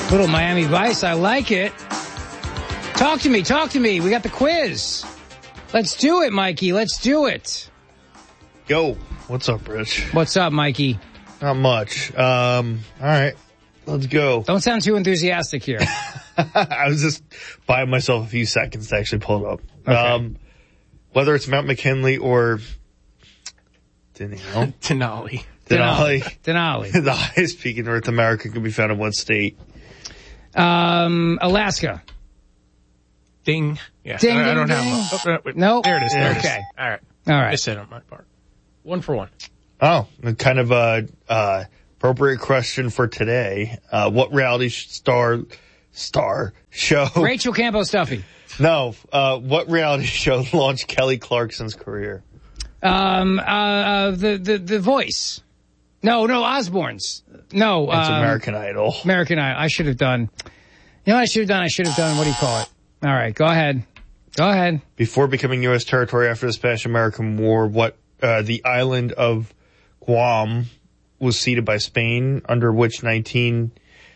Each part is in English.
Little Miami Vice, I like it. Talk to me. We got the quiz. Let's do it, Mikey. Let's do it. Yo, what's up, Rich? What's up, Mikey? Not much. All right, let's go. Don't sound too enthusiastic here. I was just buying myself a few seconds to actually pull it up. Okay. Whether it's Mount McKinley or Denali. Denali. The highest peak in North America can be found in what state? Alaska. Ding. Yeah. Ding, I don't ding, have one. ding. Nope. There it is. Okay. All right. All right. I said on my part. 1 for 1. Oh, kind of a appropriate question for today. What reality star show? Rachel Campbell Stuffy. No. What reality show launched Kelly Clarkson's career? The Voice. No, Osbourne's. No. It's American Idol. American Idol. I should have done. You know what I should have done? What do you call it? All right, go ahead. Before becoming U.S. territory after the Spanish-American War, the island of Guam was ceded by Spain, under which what is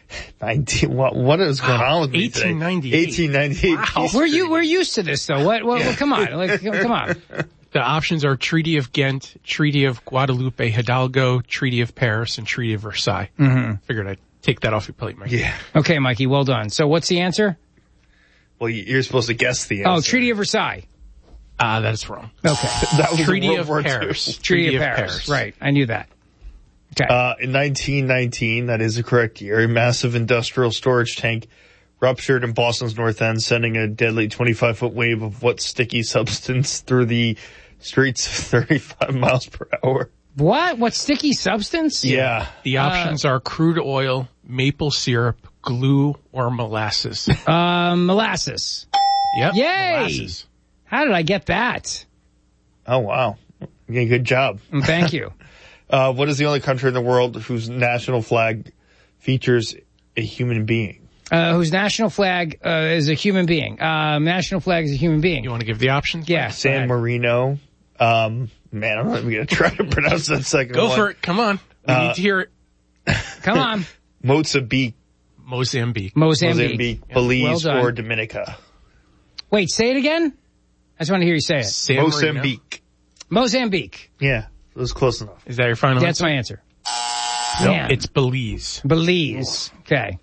going on with me today? 1898. Wow. We're used to this though. What come on. Come on. The options are Treaty of Ghent, Treaty of Guadalupe Hidalgo, Treaty of Paris, and Treaty of Versailles. Mm-hmm. Figured I'd take that off your plate, Mikey. Yeah. Okay, Mikey, well done. So what's the answer? Well, you're supposed to guess the answer. Oh, Treaty of Versailles. That's wrong. Okay. That was Treaty of World War Paris. II. Treaty of Paris. Right, I knew that. Okay. In 1919, that is the correct year, a massive industrial storage tank ruptured in Boston's North End, sending a deadly 25-foot wave of what sticky substance through the streets 35 miles per hour. What sticky substance? Yeah. The options are crude oil, maple syrup, glue, or molasses. Molasses. Yep. Yay! Molasses. How did I get that? Oh, wow. Okay, good job. Thank you. What is the only country in the world whose national flag features a human being? Whose national flag is a human being. National flag is a human being. You want to give the options? Yeah. San Marino. Man, I'm not even going to try to pronounce that second one. Go for it. Come on. We need to hear it. Come on. Mozambique. Mozambique. Belize, well or Dominica. Wait, say it again? I just want to hear you say it. San Mozambique. Marino. Mozambique. Yeah, it was close enough. Is that your final That's answer? my answer. No, Man. it's Belize. Belize. Okay.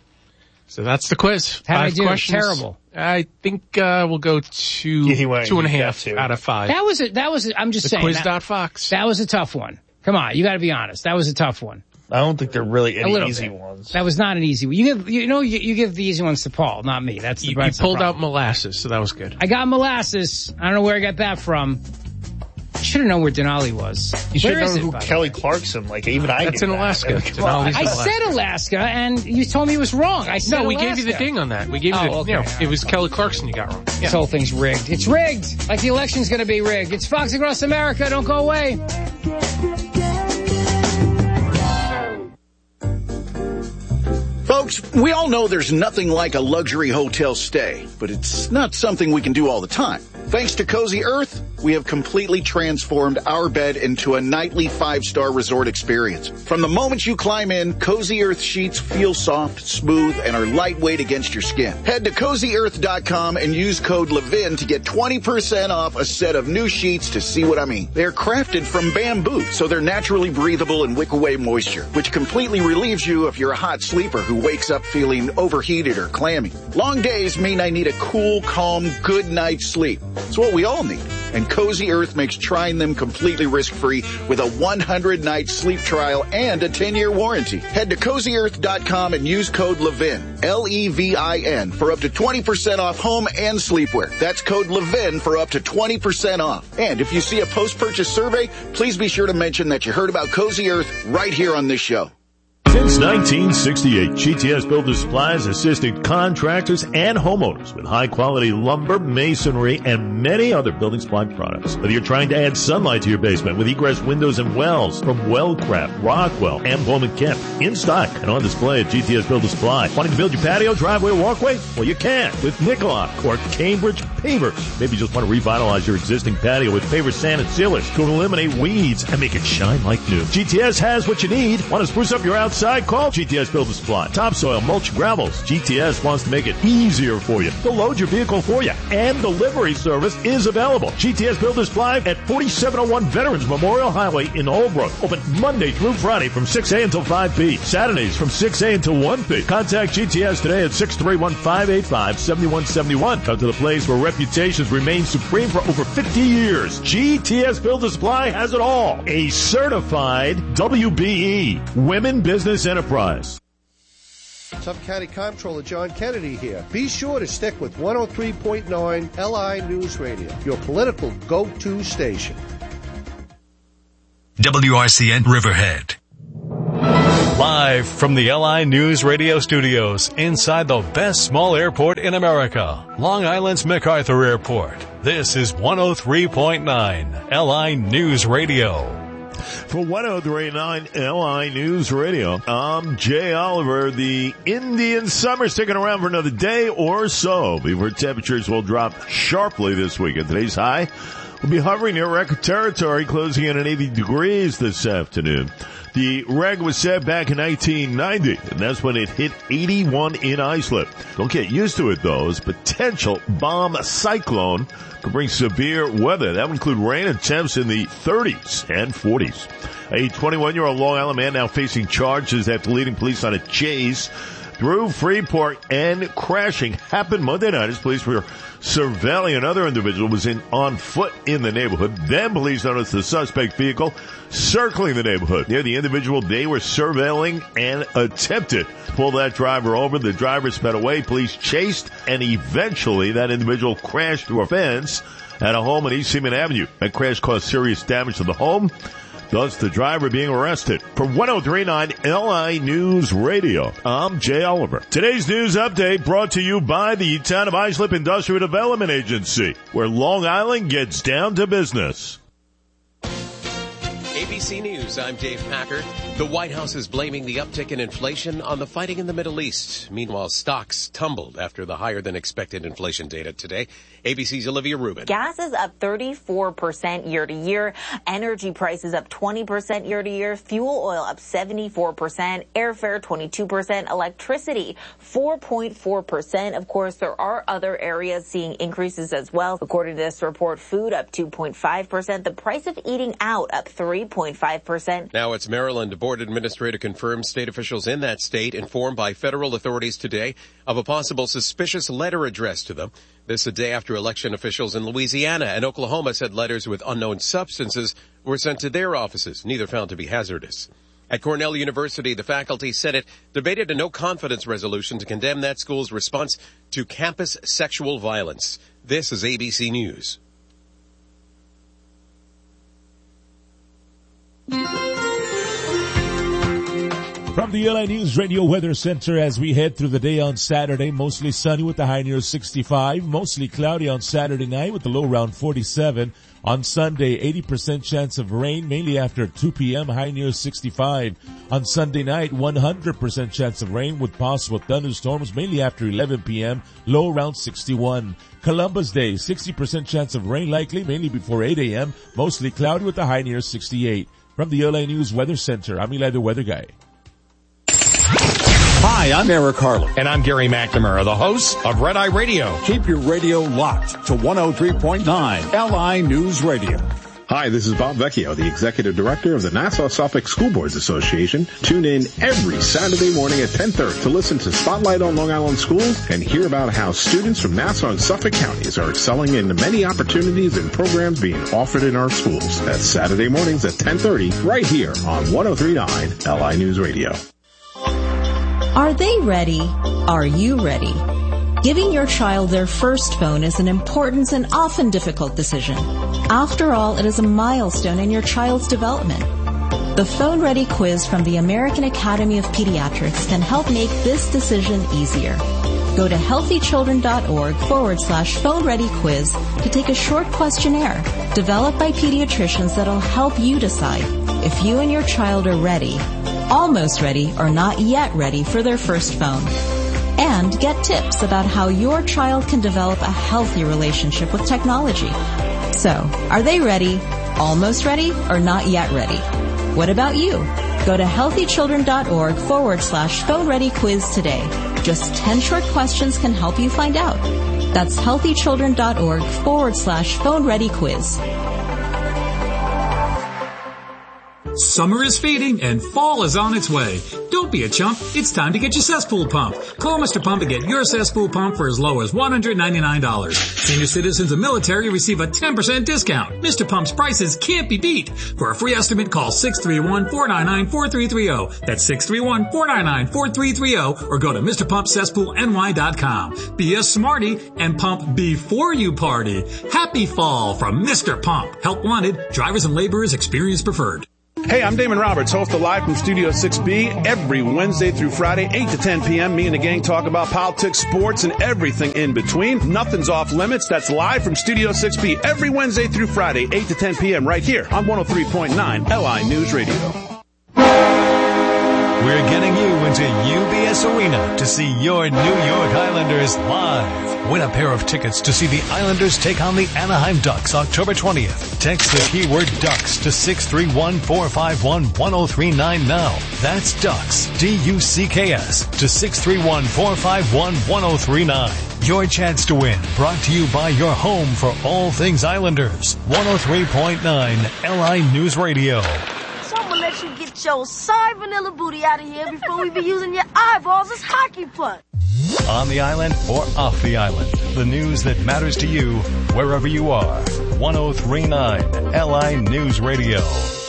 So that's the quiz. How'd I 5 do? questions. Terrible. I think we'll go two and a half out of 5. That was I'm just saying. Quiz.fox. That was a tough one. Come on, you got to be honest. That was a tough one. I don't think there are really any easy bit. ones. That was not an easy one. You give the easy ones to Paul, not me. That's the You that's the pulled problem. out molasses, so that was good. I got molasses. I don't know where I got that from. I should have known where Denali was. You should Where know is it, who by the Kelly way? Clarkson, even I That's knew in that. Alaska. Come on. Denali's in I Alaska. said Alaska, and you told me it was wrong. I said No, we Alaska. gave you the ding on that. We gave you okay. it was Kelly Clarkson you got wrong. This whole thing's rigged. It's rigged. Like the election's going to be rigged. It's Fox Across America. Don't go away. Folks, we all know there's nothing like a luxury hotel stay, but it's not something we can do all the time. Thanks to Cozy Earth, we have completely transformed our bed into a nightly 5-star resort experience. From the moment you climb in, Cozy Earth sheets feel soft, smooth, and are lightweight against your skin. Head to CozyEarth.com and use code LEVIN to get 20% off a set of new sheets to see what I mean. They're crafted from bamboo, so they're naturally breathable and wick away moisture, which completely relieves you if you're a hot sleeper who wakes up feeling overheated or clammy. Long days mean I need a cool, calm, good night's sleep. It's what we all need. And Cozy Earth makes trying them completely risk-free with a 100-night sleep trial and a 10-year warranty. Head to CozyEarth.com and use code LEVIN, L-E-V-I-N, for up to 20% off home and sleepwear. That's code LEVIN for up to 20% off. And if you see a post-purchase survey, please be sure to mention that you heard about Cozy Earth right here on this show. Since 1968, GTS Builder Supply has assisted contractors and homeowners with high-quality lumber, masonry, and many other building supply products. Whether you're trying to add sunlight to your basement with egress windows and wells from Wellcraft, Rockwell, and Bowman Kemp, in stock and on display at GTS Builder Supply. Wanting to build your patio, driveway, or walkway? Well, you can with Nicolak or Cambridge pavers. Maybe you just want to revitalize your existing patio with Paver Sand and Sealers to eliminate weeds and make it shine like new. GTS has what you need. Want to spruce up your outside? Call GTS Builder Supply. Topsoil, mulch, gravels. GTS wants to make it easier for you. They'll load your vehicle for you, and delivery service is available. GTS Builder Supply at 4701 Veterans Memorial Highway in Holbrook. Open Monday through Friday from 6 a.m. until 5 p. Saturdays from 6 a.m. until 1 p. Contact GTS today at 631-585-7171. Come to the place where reputations remain supreme for over 50 years. GTS Builder Supply has it all. A certified WBE, Women Business Enterprise. Suffolk County Comptroller John Kennedy here. Be sure to stick with 103.9 LI News Radio, your political go-to station. WRCN Riverhead. Live from the LI News Radio studios inside the best small airport in America, Long Island's MacArthur Airport. This is 103.9 LI News Radio. For 103.9 LI News Radio, I'm Jay Oliver. The Indian summer sticking around for another day or so before temperatures will drop sharply this weekend. Today's high will be hovering near record territory, closing in at 80 degrees this afternoon. The reg was set back in 1990, and that's when it hit 81 in Islip. Don't get used to it, though, as potential bomb cyclone could bring severe weather. That would include rain and temps in the 30s and 40s. A 21-year-old Long Island man now facing charges after leading police on a chase through Freeport and crashing happened Monday night as police were surveilling another individual who was on foot in the neighborhood. Then police noticed the suspect vehicle circling the neighborhood. Near the individual they were surveilling and attempted to pull that driver over. The driver sped away. Police chased, and eventually that individual crashed through a fence at a home on East Seaman Avenue. That crash caused serious damage to the home, thus the driver being arrested. For 103.9 LI News Radio, I'm Jay Oliver. Today's news update brought to you by the Town of Islip Industrial Development Agency, where Long Island gets down to business. ABC News, I'm Dave Packard. The White House is blaming the uptick in inflation on the fighting in the Middle East. Meanwhile, stocks tumbled after the higher-than-expected inflation data today. ABC's Olivia Rubin. Gas is up 34% year-to-year. Energy prices up 20% year-to-year. Fuel oil up 74%. Airfare 22%. Electricity 4.4%. Of course, there are other areas seeing increases as well. According to this report, food up 2.5%. The price of eating out up 3.5%. Now it's Maryland. The board administrator confirms state officials in that state informed by federal authorities today of a possible suspicious letter addressed to them. This a day after election officials in Louisiana and Oklahoma said letters with unknown substances were sent to their offices, neither found to be hazardous. At Cornell University, the faculty senate debated a no-confidence resolution to condemn that school's response to campus sexual violence. This is ABC News. From the LI News Radio Weather Center as we head through the day on Saturday, mostly sunny with the high near 65, mostly cloudy on Saturday night with the low around 47. On Sunday, 80% chance of rain, mainly after 2 p.m., high near 65. On Sunday night, 100% chance of rain with possible thunderstorms, mainly after 11 p.m., low around 61. Columbus Day, 60% chance of rain likely, mainly before 8 a.m., mostly cloudy with the high near 68. From the LA News Weather Center, I'm Eli the Weather Guy. Hi, I'm Eric Harley. And I'm Gary McNamara, the host of Red Eye Radio. Keep your radio locked to 103.9 LI News Radio. Hi, this is Bob Vecchio, the Executive Director of the Nassau-Suffolk School Boards Association. Tune in every Saturday morning at 10:30 to listen to Spotlight on Long Island Schools and hear about how students from Nassau and Suffolk counties are excelling in the many opportunities and programs being offered in our schools. That's Saturday mornings at 10:30 right here on 103.9 LI News Radio. Are they ready? Are you ready? Giving your child their first phone is an important and often difficult decision. After all, it is a milestone in your child's development. The Phone Ready quiz from the American Academy of Pediatrics can help make this decision easier. Go to healthychildren.org/Phone Ready quiz to take a short questionnaire developed by pediatricians that'll help you decide if you and your child are ready, almost ready, or not yet ready for their first phone. and get tips about how your child can develop a healthy relationship with technology. So, are they ready, almost ready, or not yet ready? What about you? Go to healthychildren.org/phone ready quiz today. Just 10 short questions can help you find out. That's healthychildren.org/phone ready quiz. Summer is fading and fall is on its way. Don't be a chump. It's time to get your cesspool pump. Call Mr. Pump and get your cesspool pump for as low as $199. Senior citizens and military receive a 10% discount. Mr. Pump's prices can't be beat. For a free estimate, call 631-499-4330. That's 631-499-4330 or go to MrPumpCesspoolNY.com. Be a smarty and pump before you party. Happy fall from Mr. Pump. Help wanted. Drivers and laborers, experience preferred. Hey, I'm Damon Roberts, host of Live from Studio 6B. Every Wednesday through Friday, 8 to 10 p.m., me and the gang talk about politics, sports, and everything in between. Nothing's off limits. That's Live from Studio 6B every Wednesday through Friday, 8 to 10 p.m. right here on 103.9 LI News Radio. We're getting you into UBS Arena to see your New York Islanders live. Win a pair of tickets to see the Islanders take on the Anaheim Ducks October 20th. Text the keyword Ducks to 631-451-1039 now. That's Ducks, D-U-C-K-S, to 631-451-1039. Your chance to win, brought to you by your home for all things Islanders. 103.9 LI News Radio. Someone let you get your sour vanilla booty out of here before we be using your eyeballs as hockey pucks. On the island or off the island, the news that matters to you wherever you are. 103.9 LI News Radio.